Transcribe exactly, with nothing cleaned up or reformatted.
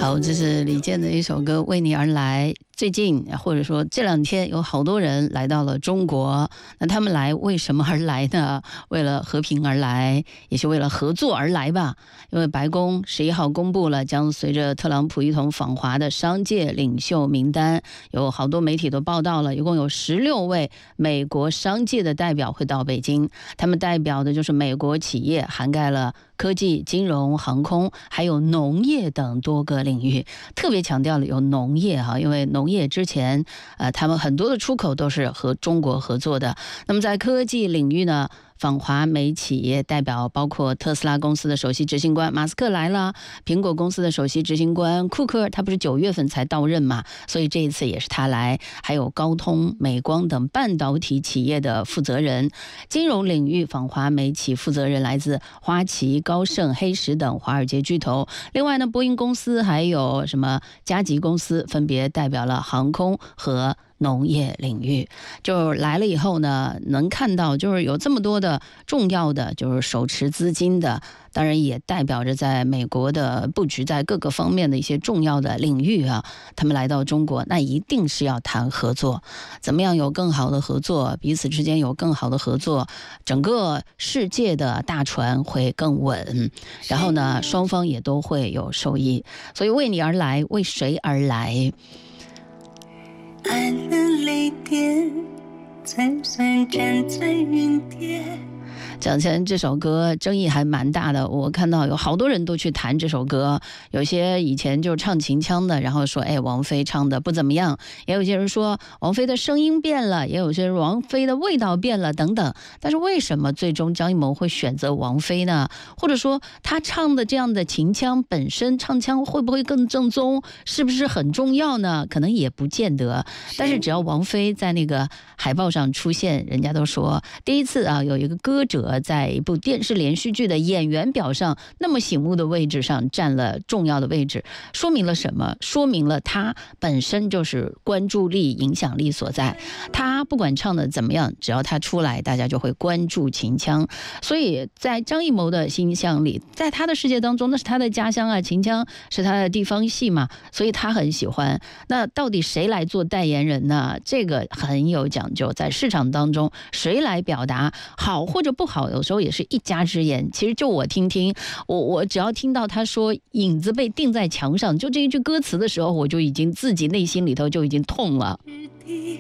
好，这是李健的一首歌《为你而来》。最近或者说这两天有好多人来到了中国，那他们来为什么而来呢？为了和平而来，也是为了合作而来吧。因为白宫十一号公布了将随着特朗普一同访华的商界领袖名单，有好多媒体都报道了，一共有十六位美国商界的代表会到北京，他们代表的就是美国企业，涵盖了科技、金融、航空还有农业等多个领域，特别强调了有农业哈，因为农业之前呃，他们很多的出口都是和中国合作的。那么在科技领域呢，访华美企业代表包括特斯拉公司的首席执行官马斯克来了，苹果公司的首席执行官库克，他不是九月份才到任嘛，所以这一次也是他来，还有高通、美光等半导体企业的负责人。金融领域访华美企负责人来自花旗、高盛、黑石等华尔街巨头。另外呢，波音公司还有什么嘉吉公司分别代表了航空和农业领域。就来了以后呢，能看到就是有这么多的重要的就是手持资金的，当然也代表着在美国的布局在各个方面的一些重要的领域啊，他们来到中国，那一定是要谈合作，怎么样有更好的合作，彼此之间有更好的合作，整个世界的大船会更稳，然后呢，双方也都会有受益。所以为你而来，为谁而来？ 爱的泪点才算站在云巅。 讲前这首歌争议还蛮大的，我看到有好多人都去弹这首歌，有些以前就唱秦腔的，然后说哎，王菲唱的不怎么样，也有些人说王菲的声音变了，也有些人王菲的味道变了等等。但是为什么最终张艺谋会选择王菲呢？或者说他唱的这样的秦腔本身唱腔会不会更正宗，是不是很重要呢？可能也不见得，但是只要王菲在那个海报上出现，人家都说第一次啊，有一个歌者在一部电视连续剧的演员表上那么醒目的位置上占了重要的位置，说明了什么？说明了他本身就是关注力、影响力所在。他不管唱的怎么样，只要他出来，大家就会关注秦腔。所以在张艺谋的心象里，在他的世界当中，那是他的家乡啊，秦腔是他的地方戏嘛，所以他很喜欢。那到底谁来做代言人呢？这个很有讲究，在市场当中谁来表达好或者不好，有时候也是一家之言。其实就我听听，我我只要听到他说影子被钉在墙上，就这一句歌词的时候，我就已经自己内心里头就已经痛了。